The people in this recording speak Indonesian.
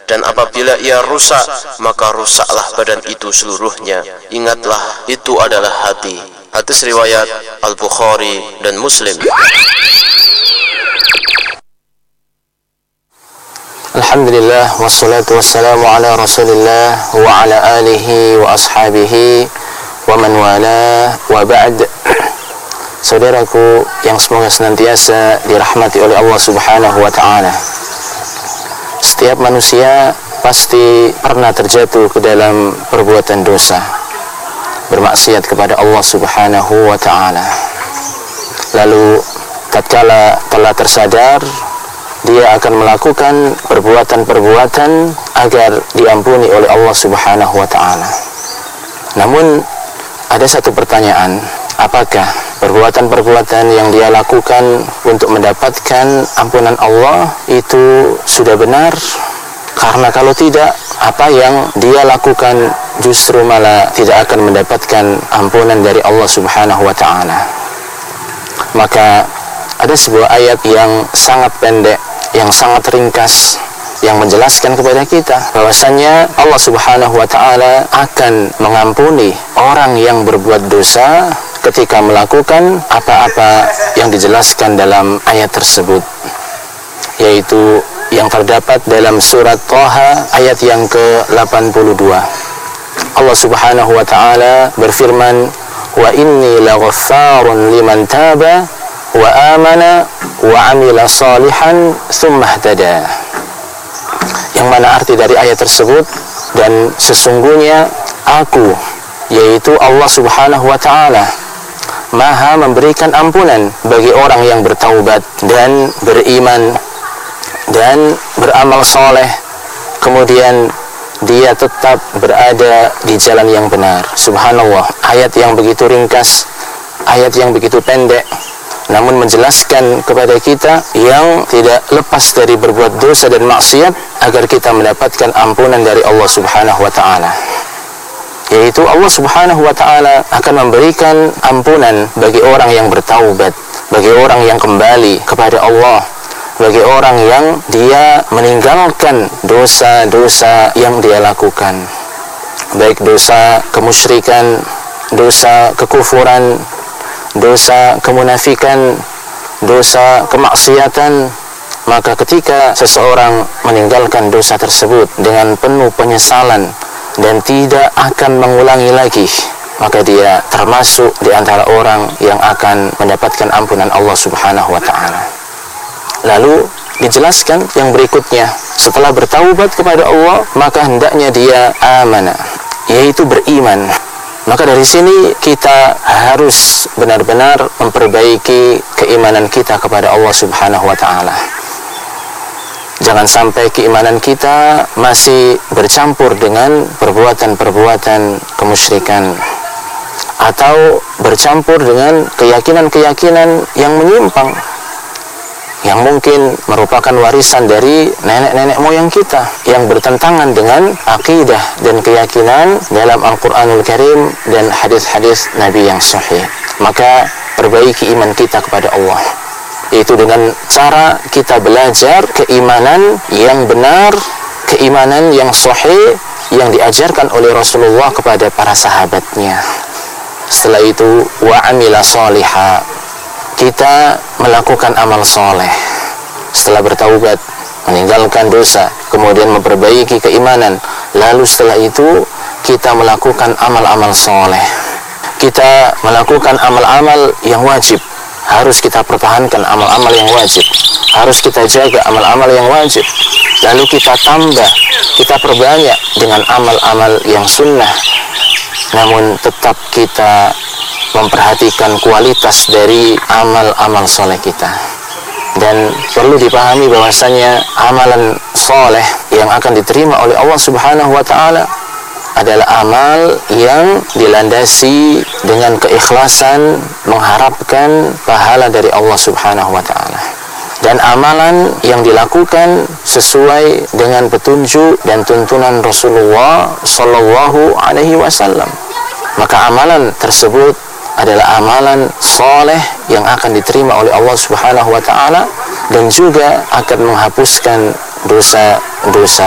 Dan apabila ia rusak, maka rusaklah badan itu seluruhnya. Ingatlah, itu adalah hati. Hadis riwayat Al-Bukhari dan Muslim. Alhamdulillah, wassalatu wassalamu ala rasulillah wa ala alihi wa ashabihi wa man wala, wa ba'd. Saudaraku yang semoga senantiasa dirahmati oleh Allah subhanahu wa ta'ala, setiap manusia pasti pernah terjatuh ke dalam perbuatan dosa, bermaksiat kepada Allah subhanahu wa ta'ala. Lalu tatkala telah tersadar, dia akan melakukan perbuatan-perbuatan agar diampuni oleh Allah subhanahu wa ta'ala. Namun ada satu pertanyaan, apakah perbuatan-perbuatan yang dia lakukan untuk mendapatkan ampunan Allah itu sudah benar? Karena kalau tidak, apa yang dia lakukan justru malah tidak akan mendapatkan ampunan dari Allah subhanahu wa ta'ala. Maka ada sebuah ayat yang sangat pendek, yang sangat ringkas, yang menjelaskan kepada kita bahwasannya Allah subhanahu wa ta'ala akan mengampuni orang yang berbuat dosa ketika melakukan apa-apa yang dijelaskan dalam ayat tersebut, yaitu yang terdapat dalam surat Thaha ayat yang ke-82. Allah subhanahu wa ta'ala berfirman, wa inni laghaffarun liman taba wa amana wa amila salihan thumma ihtada. Yang mana arti dari ayat tersebut, dan sesungguhnya aku, yaitu Allah subhanahu wa ta'ala, maha memberikan ampunan bagi orang yang bertaubat dan beriman dan beramal soleh, kemudian dia tetap berada di jalan yang benar. Subhanallah, ayat yang begitu ringkas, ayat yang begitu pendek, namun menjelaskan kepada kita yang tidak lepas dari berbuat dosa dan maksiat agar kita mendapatkan ampunan dari Allah subhanahu wa ta'ala, yaitu Allah subhanahu wa ta'ala akan memberikan ampunan bagi orang yang bertaubat, bagi orang yang kembali kepada Allah, bagi orang yang dia meninggalkan dosa-dosa yang dia lakukan, baik dosa kemusyrikan, dosa kekufuran, dosa kemunafikan, dosa kemaksiatan. Maka ketika seseorang meninggalkan dosa tersebut dengan penuh penyesalan dan tidak akan mengulangi lagi, maka dia termasuk di antara orang yang akan mendapatkan ampunan Allah subhanahu wa ta'ala. Lalu dijelaskan yang berikutnya, setelah bertaubat kepada Allah, maka hendaknya dia amana, yaitu beriman. Maka dari sini kita harus benar-benar memperbaiki keimanan kita kepada Allah subhanahu wa ta'ala. Jangan sampai keimanan kita masih bercampur dengan perbuatan-perbuatan kemusyrikan, atau bercampur dengan keyakinan-keyakinan yang menyimpang, yang mungkin merupakan warisan dari nenek-nenek moyang kita, yang bertentangan dengan akidah dan keyakinan dalam Al-Quranul Karim dan hadis-hadis Nabi yang sahih. Maka perbaiki iman kita kepada Allah, yaitu dengan cara kita belajar keimanan yang benar, keimanan yang sahih yang diajarkan oleh Rasulullah kepada para sahabatnya. Setelah itu, wa amila shaliha, kita melakukan amal soleh setelah bertaubat, meninggalkan dosa, kemudian memperbaiki keimanan. Lalu setelah itu kita melakukan amal-amal soleh, kita melakukan amal-amal yang wajib. Harus kita pertahankan amal-amal yang wajib, harus kita jaga amal-amal yang wajib. Lalu kita tambah, kita perbanyak dengan amal-amal yang sunnah, namun tetap kita memperhatikan kualitas dari amal-amal soleh kita. Dan perlu dipahami bahwasanya amalan soleh yang akan diterima oleh Allah subhanahu wa ta'ala adalah amal yang dilandasi dengan keikhlasan, mengharapkan pahala dari Allah subhanahu wa ta'ala, dan amalan yang dilakukan sesuai dengan petunjuk dan tuntunan Rasulullah sallallahu alaihi wasallam. Maka amalan tersebut adalah amalan soleh yang akan diterima oleh Allah subhanahu wa ta'ala, dan juga akan menghapuskan dosa-dosa